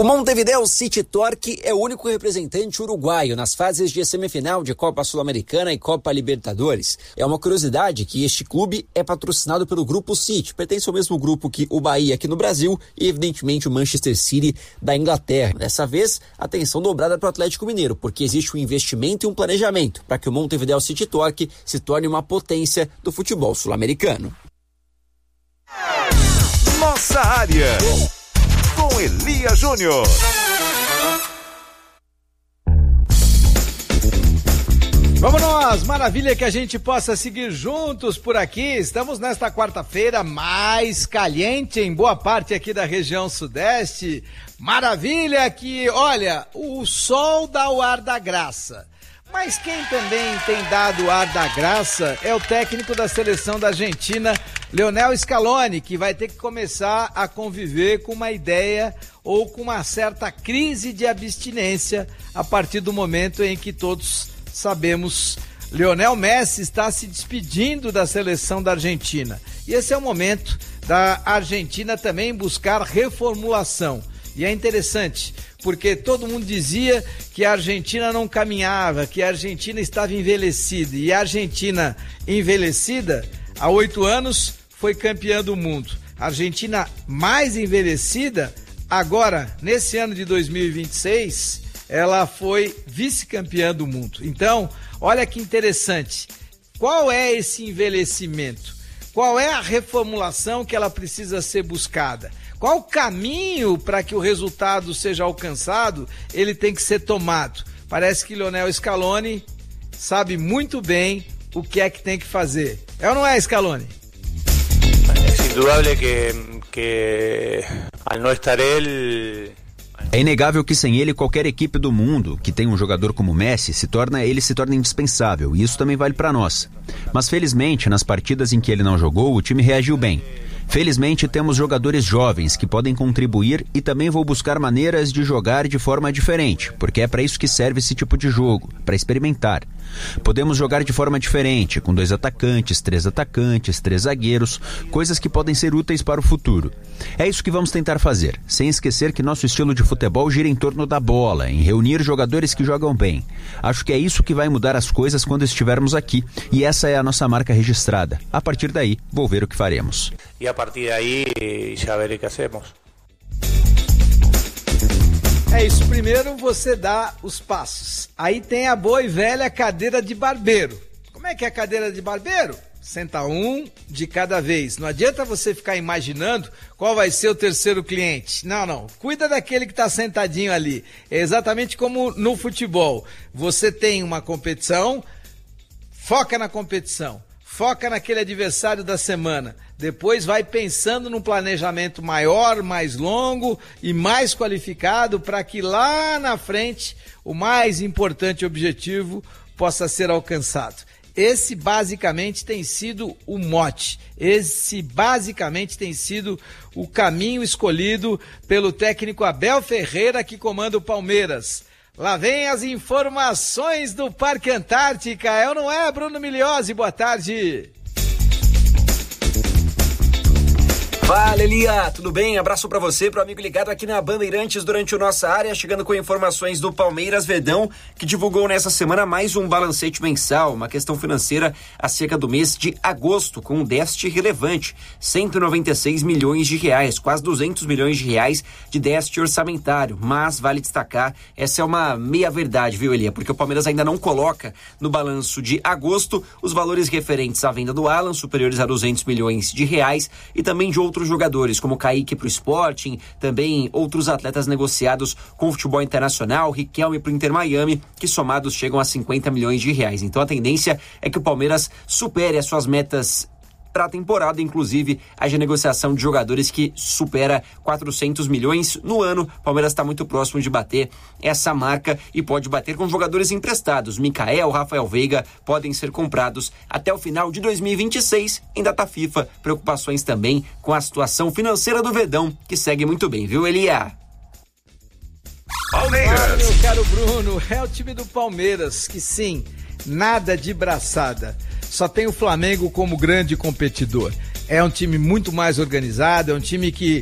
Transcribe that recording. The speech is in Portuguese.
O Montevideo City Torque é o único representante uruguaio nas fases de semifinal de Copa Sul-Americana e Copa Libertadores. É uma curiosidade que este clube é patrocinado pelo Grupo City, pertence ao mesmo grupo que o Bahia aqui no Brasil e, evidentemente, o Manchester City da Inglaterra. Dessa vez, atenção dobrada para o Atlético Mineiro, porque existe um investimento e um planejamento para que o Montevideo City Torque se torne uma potência do futebol sul-americano. Nossa área, com Elia Júnior. Vamos nós, maravilha que a gente possa seguir juntos por aqui. Estamos nesta quarta-feira mais caliente em boa parte aqui da região sudeste. Maravilha que, olha, o sol dá o ar da graça. Mas quem também tem dado o ar da graça é o técnico da seleção da Argentina, Lionel Scaloni, que vai ter que começar a conviver com uma ideia ou com uma certa crise de abstinência a partir do momento em que todos sabemos, Lionel Messi está se despedindo da seleção da Argentina. E esse é o momento da Argentina também buscar reformulação. E é interessante, porque todo mundo dizia que a Argentina não caminhava, que a Argentina estava envelhecida. E a Argentina envelhecida, há 8 anos, foi campeã do mundo. A Argentina mais envelhecida, agora, nesse ano de 2026, ela foi vice-campeã do mundo. Então, olha que interessante. Qual é esse envelhecimento? Qual é a reformulação que ela precisa ser buscada? Qual o caminho para que o resultado seja alcançado? Ele tem que ser tomado. Parece que Lionel Scaloni sabe muito bem o que é que tem que fazer. É ou não é, Scaloni? É indudável que al não estar ele... É inegável que sem ele qualquer equipe do mundo que tem um jogador como Messi se torna indispensável, e isso também vale para nós. Mas felizmente, nas partidas em que ele não jogou, o time reagiu bem. Felizmente temos jogadores jovens que podem contribuir e também vou buscar maneiras de jogar de forma diferente, porque é para isso que serve esse tipo de jogo, para experimentar. Podemos jogar de forma diferente, com 2 atacantes, 3 zagueiros, coisas que podem ser úteis para o futuro. É isso que vamos tentar fazer, sem esquecer que nosso estilo de futebol gira em torno da bola, em reunir jogadores que jogam bem. Acho que é isso que vai mudar as coisas quando estivermos aqui, e essa é a nossa marca registrada. A partir daí, vou ver o que faremos. E a partir daí, já verei o que hacemos. É isso, primeiro você dá os passos. Aí tem a boa e velha cadeira de barbeiro. Como é que é a cadeira de barbeiro? Senta um de cada vez. Não adianta você ficar imaginando qual vai ser o terceiro cliente. Não. Cuida daquele que está sentadinho ali. É exatamente como no futebol. Você tem uma competição, foca na competição. Foca naquele adversário da semana. Depois vai pensando num planejamento maior, mais longo e mais qualificado para que lá na frente o mais importante objetivo possa ser alcançado. Esse basicamente tem sido o mote. Esse basicamente tem sido o caminho escolhido pelo técnico Abel Ferreira, que comanda o Palmeiras. Lá vem as informações do Parque Antártica, é ou não é, Bruno Migliozzi? Boa tarde. Fala, Elia, tudo bem? Abraço pra você, pro amigo ligado aqui na Bandeirantes durante o Nossa Área, chegando com informações do Palmeiras Verdão, que divulgou nessa semana mais um balancete mensal, uma questão financeira acerca do mês de agosto, com um déficit relevante, 196 milhões de reais, quase 200 milhões de reais de déficit orçamentário, mas vale destacar, essa é uma meia-verdade, viu, Elia? Porque o Palmeiras ainda não coloca no balanço de agosto os valores referentes à venda do Alan, superiores a 200 milhões de reais, e também de outros jogadores, como Kaique para o Sporting, também outros atletas negociados com o futebol internacional, Riquelme para o Inter Miami, que somados chegam a 50 milhões de reais. Então a tendência é que o Palmeiras supere as suas metas para a temporada, inclusive a negociação de jogadores que supera 400 milhões no ano. O Palmeiras está muito próximo de bater essa marca e pode bater com jogadores emprestados. Michael, Rafael Veiga podem ser comprados até o final de 2026 em data FIFA. Preocupações também com a situação financeira do Verdão, que segue muito bem, viu, Elia? Palmeiras. Ah, meu caro Bruno, é o time do Palmeiras que sim, nada de braçada. Só tem o Flamengo como grande competidor. É um time muito mais organizado, é um time que